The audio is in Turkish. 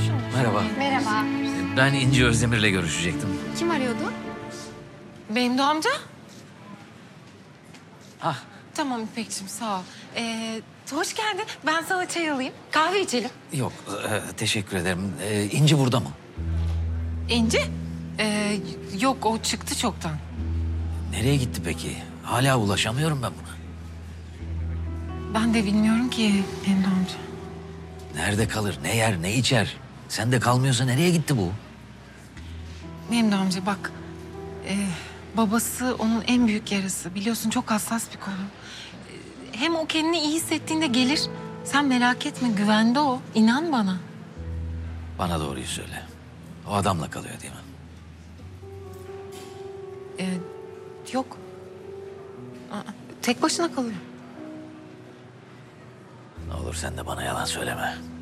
Merhaba. Merhaba. Ben İnci Özdemir'le görüşecektim. Kim arıyordu? Benim de amca. Ah, Tamam İpek'ciğim sağ ol. Hoş geldin. Ben sana çay alayım. Kahve içelim. yok teşekkür ederim. İnci burada mı? İnci? Yok o çıktı çoktan. Nereye gitti peki? Hala ulaşamıyorum ben buna. Ben de bilmiyorum ki benim de amca. Nerede kalır, ne yer, ne içer? Sen de kalmıyorsa nereye gitti bu? Benim de amca bak. Babası onun en büyük yarası. Biliyorsun çok hassas bir konu. Hem o kendini iyi hissettiğinde gelir. Sen merak etme güvende o. İnan bana. Bana doğruyu söyle. O adamla kalıyor değil mi? Yok. Tek başına kalıyor. Ne olur sen de bana yalan söyleme.